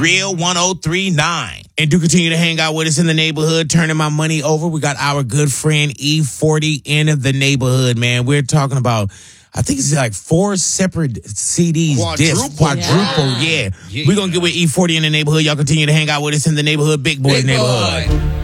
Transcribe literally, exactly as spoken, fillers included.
Real one oh three point nine. And do continue to hang out with us in the neighborhood, turning my money over. We got our good friend E forty in the neighborhood, man. We're talking about, I think it's like four separate C Ds. Quadruple. Discs, quadruple, yeah. yeah. yeah. We're going to get with E forty in the neighborhood. Y'all continue to hang out with us in the neighborhood. Big Boys Big neighborhood. Boy.